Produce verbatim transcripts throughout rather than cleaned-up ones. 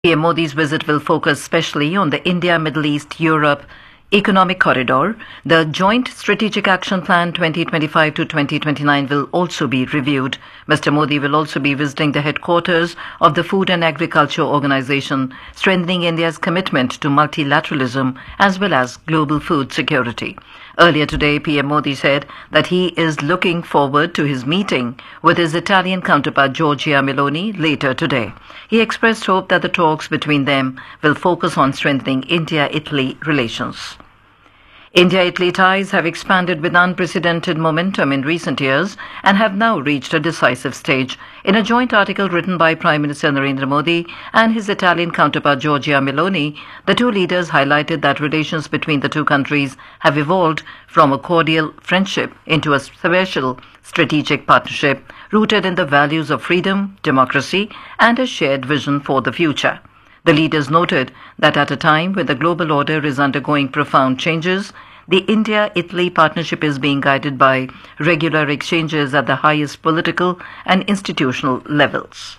P M Modi's visit will focus especially on the India-Middle East-Europe Economic Corridor. The Joint Strategic Action Plan twenty twenty-five to twenty twenty-nine will also be reviewed. Mister Modi will also be visiting the headquarters of the Food and Agriculture Organization, strengthening India's commitment to multilateralism as well as global food security. Earlier today, P M Modi said that he is looking forward to his meeting with his Italian counterpart Giorgia Meloni later today. He expressed hope that the talks between them will focus on strengthening India-Italy relations. India-Italy ties have expanded with unprecedented momentum in recent years and have now reached a decisive stage. In a joint article written by Prime Minister Narendra Modi and his Italian counterpart Giorgia Meloni, the two leaders highlighted that relations between the two countries have evolved from a cordial friendship into a special strategic partnership rooted in the values of freedom, democracy, and a shared vision for the future. The leaders noted that at a time when the global order is undergoing profound changes, the India-Italy partnership is being guided by regular exchanges at the highest political and institutional levels.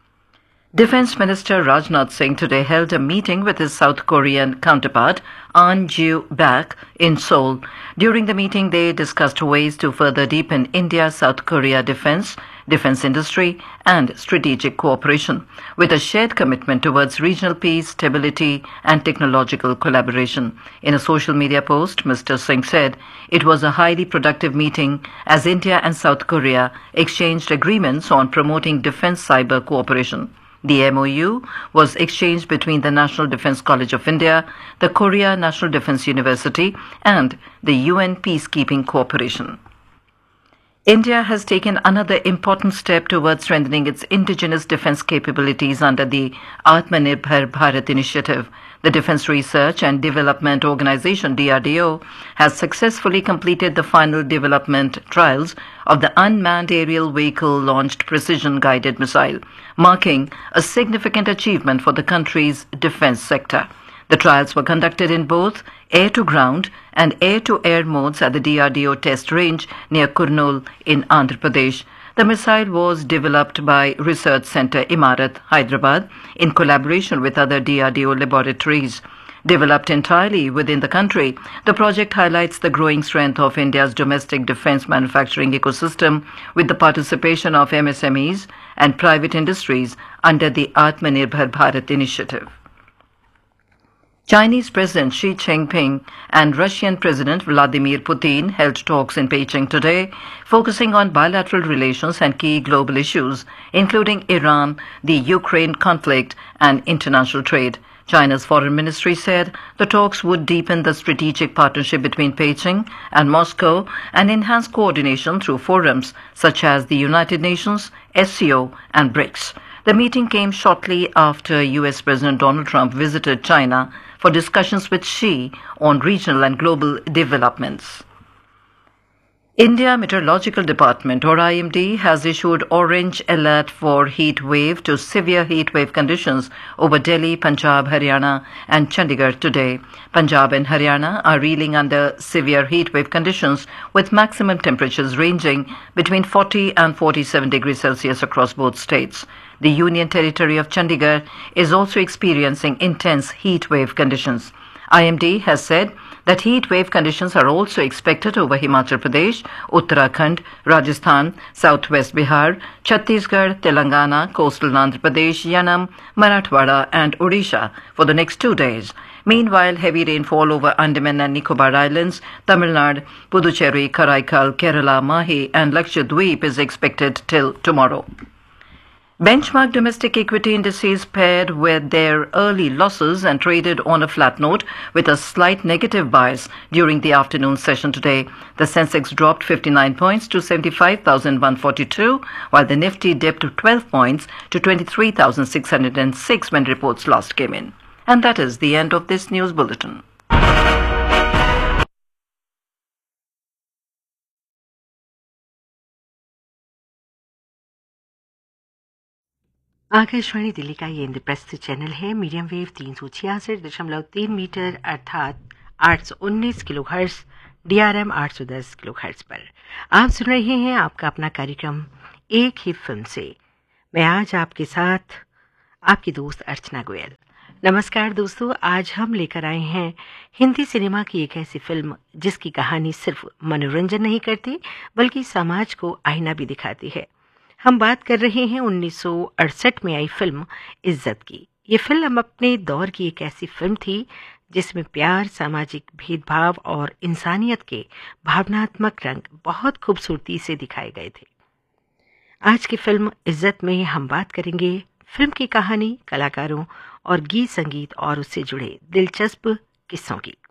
Defense Minister Rajnath Singh today held a meeting with his South Korean counterpart, Ahn Joo-bak, in Seoul. During the meeting, they discussed ways to further deepen India-South Korea defense, defense industry, and strategic cooperation, with a shared commitment towards regional peace, stability, and technological collaboration. In a social media post, Mister Singh said it was a highly productive meeting as India and South Korea exchanged agreements on promoting defense cyber cooperation. The M O U was exchanged between the National Defense College of India, the Korea National Defense University, and the U N Peacekeeping Cooperation. India has taken another important step towards strengthening its indigenous defense capabilities under the Atmanirbhar Bharat initiative. The Defense Research and Development Organization, D R D O, has successfully completed the final development trials of the Unmanned Aerial Vehicle-Launched Precision-Guided Missile, marking a significant achievement for the country's defense sector. The trials were conducted in both air-to-ground and air-to-air modes at the D R D O test range near Kurnool in Andhra Pradesh. The missile was developed by Research Centre Imarat, Hyderabad, in collaboration with other D R D O laboratories. Developed entirely within the country, the project highlights the growing strength of India's domestic defense manufacturing ecosystem with the participation of M S M Es and private industries under the Atmanirbhar Bharat initiative. Chinese President Xi Jinping and Russian President Vladimir Putin held talks in Beijing today, focusing on bilateral relations and key global issues, including Iran, the Ukraine conflict, and international trade. China's foreign ministry said the talks would deepen the strategic partnership between Beijing and Moscow and enhance coordination through forums such as the United Nations, S C O, and BRICS. The meeting came shortly after U S President Donald Trump visited China for discussions with Xi on regional and global developments. India Meteorological Department, or I M D, has issued orange alert for heat wave to severe heat wave conditions over Delhi, Punjab, Haryana and Chandigarh today. Punjab and Haryana are reeling under severe heat wave conditions with maximum temperatures ranging between forty and forty-seven degrees Celsius across both states. The Union Territory of Chandigarh is also experiencing intense heat wave conditions. I M D has said that heat wave conditions are also expected over Himachal Pradesh, Uttarakhand, Rajasthan, Southwest Bihar, Chhattisgarh, Telangana, coastal Andhra Pradesh, Yanam, Marathwada and Odisha for the next two days. Meanwhile, heavy rainfall over Andaman and Nicobar Islands, Tamil Nadu, Puducherry, Karaikal, Kerala, Mahe and Lakshadweep is expected till tomorrow. Benchmark domestic equity indices paired with their early losses and traded on a flat note with a slight negative bias during the afternoon session today. The Sensex dropped fifty-nine points to seventy-five thousand one hundred forty-two, while the Nifty dipped twelve points to twenty-three thousand six hundred six when reports last came in. And that is the end of this news bulletin. Akashvani Delhi का ये Indraprastha channel है। Medium wave तीन सौ छियासठ दशमलव तीन metre अर्थात आठ सौ उन्नीस kilo hertz, D R M आठ सौ दस किलो हर्ट्ज पर आप सुन रहे हैं आपका अपना कार्यक्रम एक ही फिल्म से। मैं आज आपके साथ आपकी दोस्त अर्चना गोयल। नमस्कार दोस्तों, आज हम लेकर आए हैं हिंदी सिनेमा की एक ऐसी फिल्म जिसकी कहानी सिर्फ मनोरंजन नहीं करती बल्कि समाज को आईना भी दिखाती है। हम बात कर रहे हैं उन्नीस सौ अड़सठ में आई फिल्म इज्जत की। ये फिल्म अपने दौर की एक ऐसी फिल्म थी जिसमें प्यार, सामाजिक भेदभाव और इंसानियत के भावनात्मक रंग बहुत खूबसूरती से दिखाए गए थे। आज की फिल्म इज्जत में हम बात करेंगे फिल्म की कहानी, कलाकारों और गीत संगीत और उससे जुड़े दिलचस्प किस्सों की।